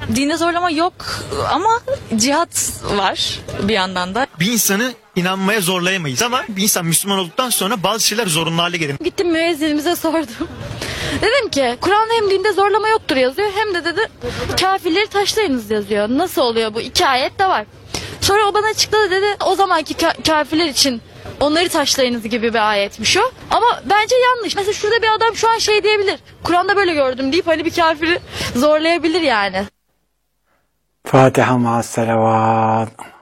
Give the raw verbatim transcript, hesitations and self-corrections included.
Dinde zorlama yok ama cihat var bir yandan da. Bir insanı inanmaya zorlayamayız ama bir insan Müslüman olduktan sonra bazı şeyler zorunlu hale gelir. Gittim müezzinimize sordum. Dedim ki Kur'an'da hem dinde zorlama yoktur yazıyor hem de dedi kafirleri taşlayınız yazıyor. Nasıl oluyor bu? İki ayet de var. Sonra o bana açıkladı, dedi o zamanki ka- kafirler için onları taşlayınız gibi bir ayetmiş o. Ama bence yanlış. Mesela şurada bir adam şu an şey diyebilir. Kur'an'da böyle gördüm deyip hani bir kafiri zorlayabilir yani. Fatiha ma'as salavat.